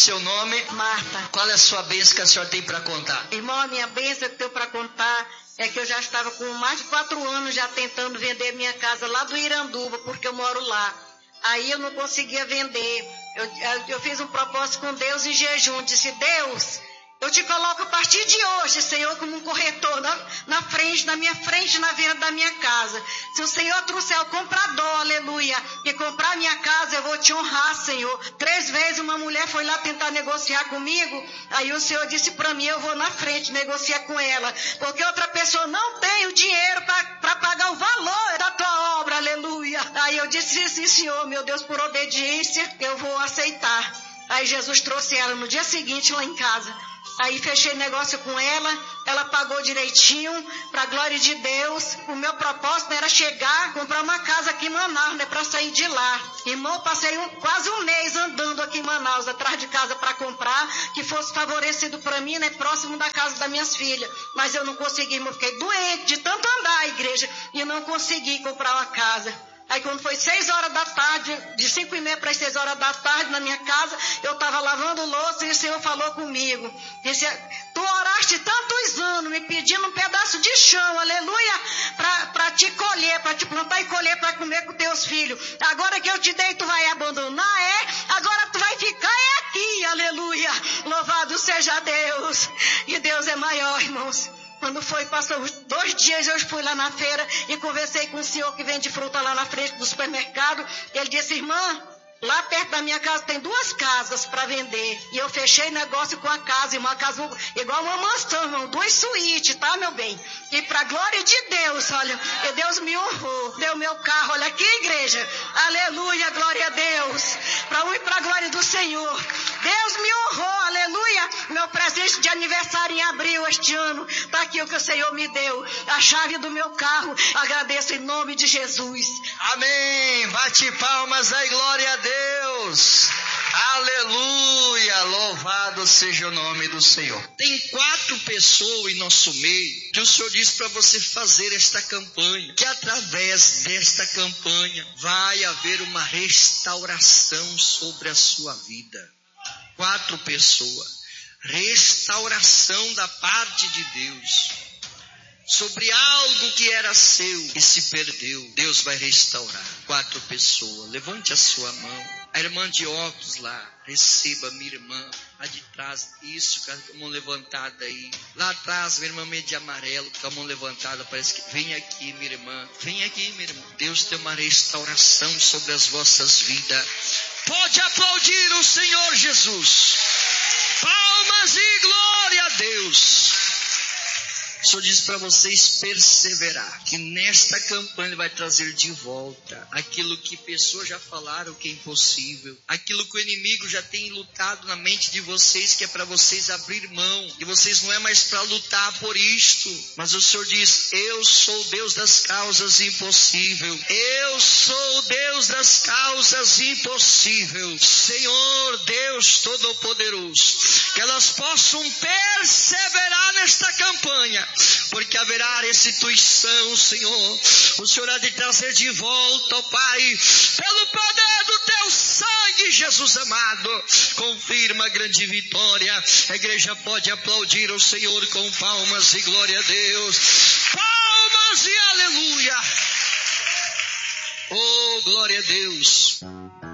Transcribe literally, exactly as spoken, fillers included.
seu nome? Marta. Qual é a sua bênção que a senhora tem para contar? Irmão, a minha bênção que eu tenho para contar é que eu já estava com mais de quatro anos já tentando vender minha casa lá do Iranduba, porque eu moro lá. Aí eu não conseguia vender. Eu, eu fiz um propósito com Deus em jejum. Disse, Deus, eu te coloco a partir de hoje, Senhor, como um corretor na, na frente, na minha frente, na venda da minha casa. Se o Senhor trouxer o comprador, aleluia, e comprar minha casa, eu vou te honrar, Senhor. Três vezes uma mulher foi lá tentar negociar comigo, aí o Senhor disse para mim, eu vou na frente negociar com ela, porque outra pessoa não tem o dinheiro para pagar o valor da tua obra, aleluia. Aí eu disse, sim, Senhor, meu Deus, por obediência, eu vou aceitar. Aí Jesus trouxe ela no dia seguinte lá em casa. Aí fechei negócio com ela, ela pagou direitinho, para a glória de Deus. O meu propósito era chegar, comprar uma casa aqui em Manaus, né, para sair de lá. Irmão, passei um, quase um mês andando aqui em Manaus, atrás de casa para comprar, que fosse favorecido para mim, né, próximo da casa das minhas filhas. Mas eu não consegui, eu fiquei doente de tanto andar à igreja e não consegui comprar uma casa. Aí quando foi seis horas da tarde, de cinco e meia para as seis horas da tarde na minha casa, eu estava lavando louça e o Senhor falou comigo. Disse, tu oraste tantos anos me pedindo um pedaço de chão, aleluia, para te colher, para te plantar e colher para comer com teus filhos. Agora que eu te dei, tu vai abandonar, é? Agora tu vai ficar é aqui, aleluia. Louvado seja Deus. E Deus é maior, irmãos. Quando foi, passou dois dias, eu fui lá na feira e conversei com o senhor que vende fruta lá na frente do supermercado. Ele disse, irmã, lá perto da minha casa tem duas casas para vender. E eu fechei negócio com a casa, uma casa igual uma mansão, irmão, duas suítes, tá, meu bem? E para a glória de Deus, olha, e Deus me honrou, deu meu carro, olha aqui, igreja, aleluia, glória a Deus, para um e para a glória do Senhor. Deus me honrou, aleluia, meu presente de aniversário em abril este ano, tá aqui o que o Senhor me deu, a chave do meu carro, agradeço em nome de Jesus. Amém, bate palmas aí, glória a Deus, aleluia, louvado seja o nome do Senhor. Tem quatro pessoas em nosso meio que o Senhor disse para você fazer esta campanha, que através desta campanha vai haver uma restauração sobre a sua vida. Quatro pessoas, restauração da parte de Deus, sobre algo que era seu e se perdeu, Deus vai restaurar. Quatro pessoas, levante a sua mão. A irmã de óculos lá, receba minha irmã, lá de trás, isso, com a mão levantada aí. Lá atrás, minha irmã meio de amarelo, com a mão levantada, parece que, vem aqui minha irmã, vem aqui minha irmã. Deus tem uma restauração sobre as vossas vidas. Pode aplaudir o Senhor Jesus. Palmas e glória a Deus. O Senhor diz para vocês perseverar, que nesta campanha Ele vai trazer de volta aquilo que pessoas já falaram que é impossível, aquilo que o inimigo já tem lutado na mente de vocês, que é para vocês abrir mão, e vocês não é mais para lutar por isto, mas o Senhor diz, eu sou o Deus das causas impossíveis, eu sou o Deus das causas impossíveis, Senhor Deus Todo-Poderoso, que elas possam perseverar nesta campanha, porque haverá restituição, Senhor. O Senhor há de trazer de volta, ó Pai, pelo poder do teu sangue, Jesus amado, confirma a grande vitória. A igreja pode aplaudir o Senhor com palmas e glória a Deus. Palmas e aleluia. Oh, glória a Deus.